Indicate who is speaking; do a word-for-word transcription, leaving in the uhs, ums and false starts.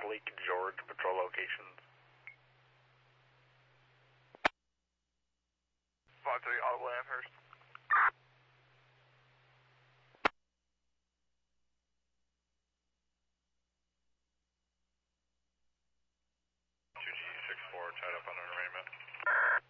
Speaker 1: Lake George patrol locations.
Speaker 2: five three Audible Amherst. two G six four tied up on an arraignment.